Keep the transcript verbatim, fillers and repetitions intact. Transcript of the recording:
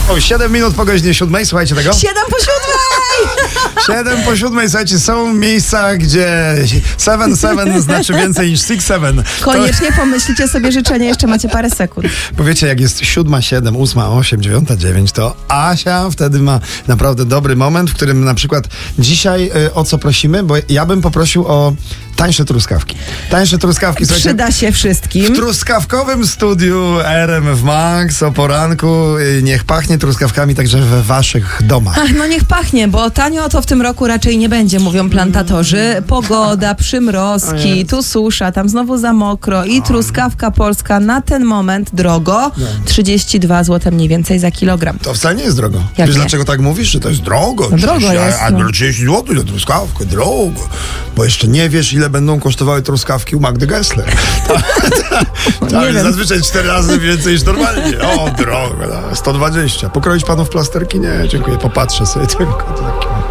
O, siedem minut po godzinie siódmej, słuchajcie tego. Siedem po siódmej! Siedem po siódmej, słuchajcie, są miejsca, gdzie seven seven znaczy więcej niż six seven. Koniecznie pomyślcie sobie życzenie, jeszcze macie parę sekund. Bo wiecie, jak jest siódma, siedem, ósma, osiem, dziewiąta, dziewięć, to Asia wtedy ma naprawdę dobry moment, w którym na przykład dzisiaj y, o co prosimy, bo ja bym poprosił o tańsze truskawki. Tańsze truskawki, słuchajcie. Przyda się wszystkim. W truskawkowym studiu R M F Max o poranku y, niech pachnie truskawkami także we waszych domach. Ach, no niech pachnie, bo tanio to w tym roku raczej nie będzie, mówią plantatorzy. Pogoda, przymrozki, tu susza, tam znowu za mokro i truskawka polska na ten moment drogo. trzydzieści dwa złote mniej więcej za kilogram. To wcale nie jest drogo. Jak Wiesz nie? dlaczego tak mówisz? Że to jest drogo. No drogo trzydzieści, jest, A, a no. trzydzieści złotych za truskawkę, drogo. Bo jeszcze nie wiesz, ile będą kosztowały truskawki u Magdy Gessler. Tam jest wiem. zazwyczaj cztery razy więcej niż normalnie. O, drogo. sto dwadzieścia. Pokroić panów plasterki? Nie, dziękuję. Popatrzę sobie tylko. To taki...